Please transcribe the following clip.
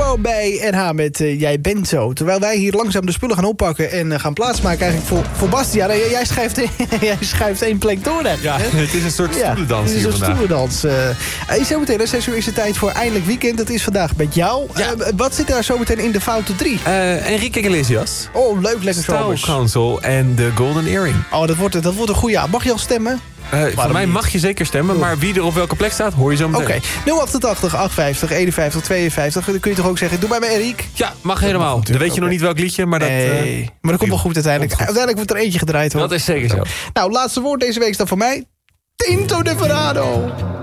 Desperado bij NH met Jij bent zo. Terwijl wij hier langzaam de spullen gaan oppakken en gaan plaatsmaken eigenlijk voor Bastiaan. Jij schuift één plek door. Hè? Ja, het is een soort stoelendans hier vandaag. Stoelendans. Zometeen, 6 uur is het tijd voor Eindelijk Weekend. Dat is vandaag met jou. Ja. Wat zit daar zometeen in de foute 3? Enrique Iglesias. Oh, leuk, lekker Style zomers. Council en de Golden Earring. Oh, dat wordt een goede avond. Mag je al stemmen? Van mij mag je zeker stemmen, maar wie er op welke plek staat, hoor je zo meteen. Oké, 088 850 51 52. Dan kun je toch ook zeggen, doe bij me Erik. Ja, mag helemaal. Dan weet je nog niet welk liedje, maar dat... Nee, maar dat komt wel goed uiteindelijk. Uiteindelijk wordt er eentje gedraaid, hoor. Dat is zeker zo. Nou, laatste woord deze week is dan voor mij. Tinto Desperado.